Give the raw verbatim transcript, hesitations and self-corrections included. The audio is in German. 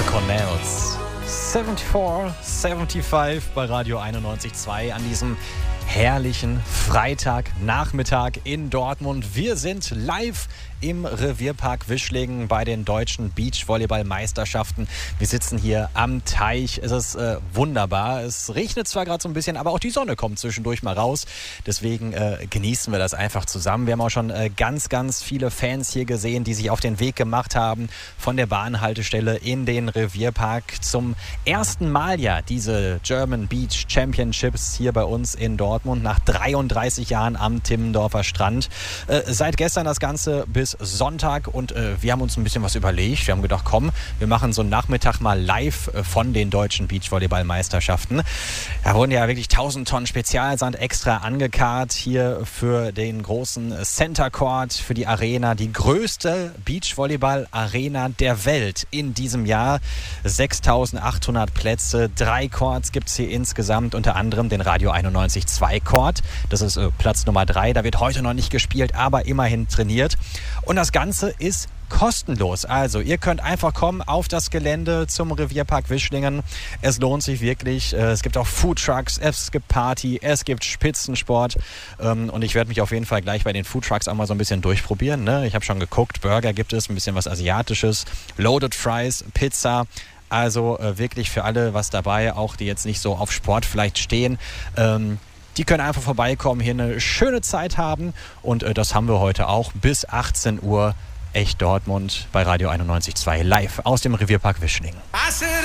Cornels. vierundsiebzig, fünfundsiebzig bei Radio einundneunzig Komma zwei an diesem herrlichen Freitagnachmittag in Dortmund. Wir sind live im Revierpark Wischlingen bei den deutschen Beachvolleyball-Meisterschaften. Wir sitzen hier am Teich. Es ist äh, wunderbar. Es regnet zwar gerade so ein bisschen, aber auch die Sonne kommt zwischendurch mal raus. Deswegen äh, genießen wir das einfach zusammen. Wir haben auch schon äh, ganz, ganz viele Fans hier gesehen, die sich auf den Weg gemacht haben von der Bahnhaltestelle in den Revierpark. Zum ersten Mal ja diese German Beach Championships hier bei uns in Dortmund nach dreiunddreißig Jahren am Timmendorfer Strand. Äh, seit gestern das Ganze bis Sonntag und äh, wir haben uns ein bisschen was überlegt. Wir haben gedacht, komm, wir machen so einen Nachmittag mal live äh, von den deutschen Beachvolleyball-Meisterschaften. Da wurden ja wirklich tausend Tonnen Spezialsand extra angekarrt hier für den großen Center Court, für die Arena. Die größte Beachvolleyball-Arena der Welt in diesem Jahr. sechstausendachthundert Plätze, drei Courts gibt es hier insgesamt, unter anderem den Radio einundneunzig Komma zwei Court. Das ist äh, Platz Nummer drei. Da wird heute noch nicht gespielt, aber immerhin trainiert. Und das Ganze ist kostenlos. Also ihr könnt einfach kommen auf das Gelände zum Revierpark Wischlingen. Es lohnt sich wirklich. Es gibt auch Foodtrucks, es gibt Party, es gibt Spitzensport. Und ich werde mich auf jeden Fall gleich bei den Foodtrucks auch mal so ein bisschen durchprobieren. Ich habe schon geguckt, Burger gibt es, ein bisschen was Asiatisches, Loaded Fries, Pizza. Also wirklich für alle was dabei, auch die jetzt nicht so auf Sport vielleicht stehen. Die können einfach vorbeikommen, hier eine schöne Zeit haben und äh, das haben wir heute auch bis achtzehn Uhr. Echt Dortmund bei Radio einundneunzig Komma zwei live aus dem Revierpark Wischlingen.